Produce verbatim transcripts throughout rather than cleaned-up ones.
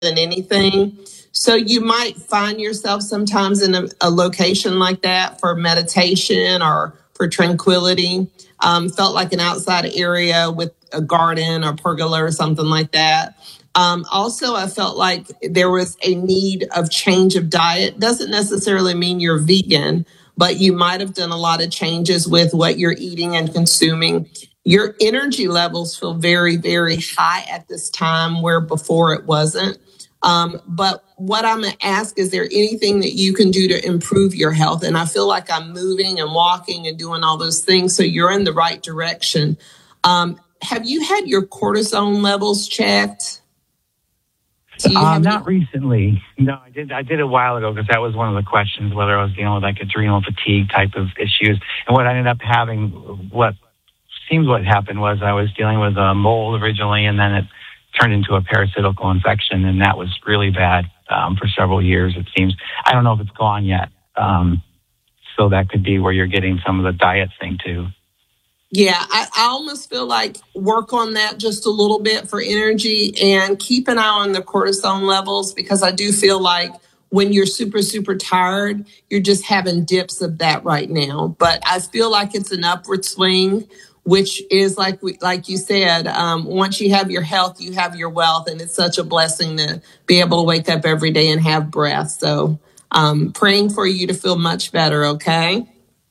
than anything. So you might find yourself sometimes in a, a location like that for meditation or for tranquility. Um, felt like an outside area with a garden or pergola or something like that. Um, also, I felt like there was a need of change of diet. Doesn't necessarily mean you're vegan, but you might have done a lot of changes with what you're eating and consuming. Your energy levels feel very, very high at this time where before it wasn't. Um, but what I'm going to ask, is there anything that you can do to improve your health? And I feel like I'm moving and walking and doing all those things. So you're in the right direction. Um, have you had your cortisone levels checked? Um, not any- recently. No, I did. I did a while ago because that was one of the questions, whether I was dealing with like adrenal fatigue type of issues. And what I ended up having, what seems what happened was I was dealing with a mold originally, and then it turned into a parasitical infection, and that was really bad um, for several years, it seems. I don't know if it's gone yet. Um, so that could be where you're getting some of the diet thing too. Yeah, I, I almost feel like work on that just a little bit for energy and keep an eye on the cortisone levels, because I do feel like when you're super, super tired, you're just having dips of that right now. But I feel like it's an upward swing, which is like we, like you said, um, once you have your health, you have your wealth. And it's such a blessing to be able to wake up every day and have breath. So um, praying for you to feel much better, okay?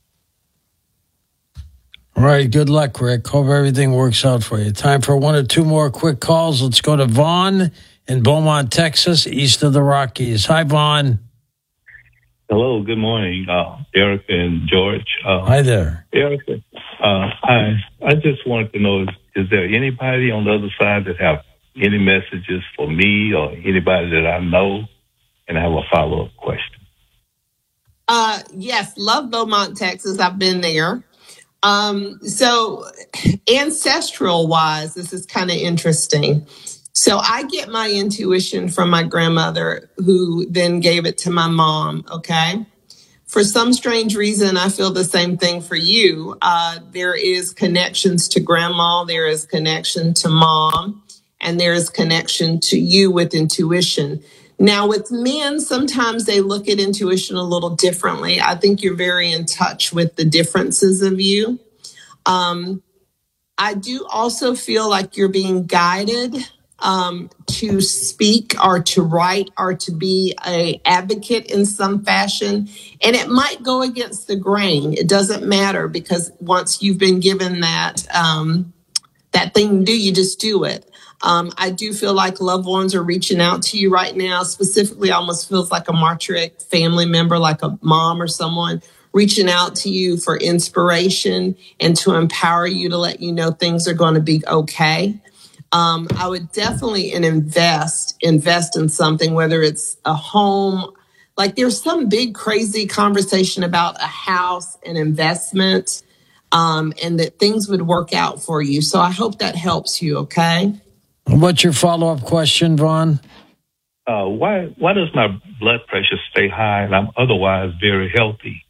All right, good luck, Rick. Hope everything works out for you. Time for one or two more quick calls. Let's go to Vaughn in Beaumont, Texas, east of the Rockies. Hi, Vaughn. Hello, good morning, uh, Erica and George. Uh, Hi there. Erica, uh, I, I just wanted to know, is, is there anybody on the other side that have any messages for me or anybody that I know? And I have a follow-up question. Uh, yes, love Beaumont, Texas. I've been there. Um, so ancestral wise, this is kind of interesting. So I get my intuition from my grandmother, who then gave it to my mom. Okay. For some strange reason, I feel the same thing for you. Uh, there is connections to grandma. There is connection to mom, and there is connection to you with intuition. Now, with men, sometimes they look at intuition a little differently. I think you're very in touch with the differences of you. Um, I do also feel like you're being guided um, to speak or to write or to be an advocate in some fashion. And it might go against the grain. It doesn't matter, because once you've been given that, um, that thing to do, you just do it. Um, I do feel like loved ones are reaching out to you right now. Specifically, almost feels like a Martrick family member, like a mom or someone, reaching out to you for inspiration and to empower you, to let you know things are going to be okay. Um, I would definitely invest, invest in something, whether it's a home. Like there's some big crazy conversation about a house and investment, um, and that things would work out for you. So I hope that helps you, okay? What's your follow-up question, Vaughn? Uh, why why does my blood pressure stay high and I'm otherwise very healthy?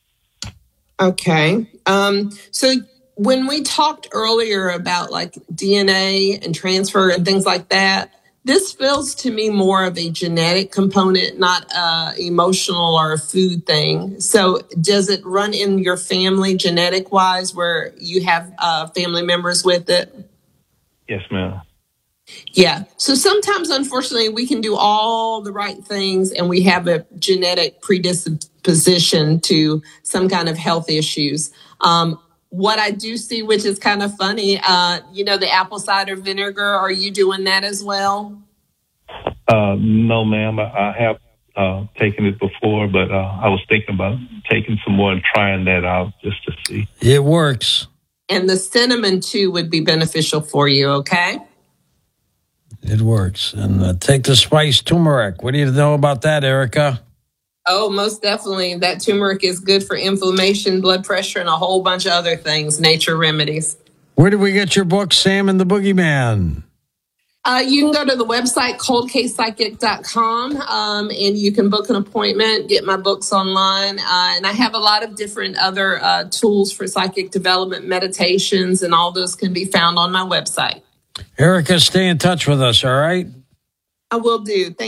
Okay. Um, so when we talked earlier about like D N A and transfer and things like that, this feels to me more of a genetic component, not a emotional or a food thing. So does it run in your family genetic wise, where you have uh, family members with it? Yes, ma'am. Yeah. So sometimes, unfortunately, we can do all the right things and we have a genetic predisposition to some kind of health issues. Um, what I do see, which is kind of funny, uh, you know, the apple cider vinegar, are you doing that as well? Uh, no, ma'am. I, I have uh, taken it before, but uh, I was thinking about taking some more and trying that out just to see. It works. And the cinnamon, too, would be beneficial for you, okay? It works. And uh, take the spice turmeric. What do you know about that, Erica? Oh, most definitely. That turmeric is good for inflammation, blood pressure, and a whole bunch of other things, nature remedies. Where do we get your book, Sam and the Boogeyman? Uh, you can go to the website, cold case psychic dot com, um, and you can book an appointment, get my books online. Uh, and I have a lot of different other uh, tools for psychic development, meditations, and all those can be found on my website. Erica, stay in touch with us, all right? I will do. Thank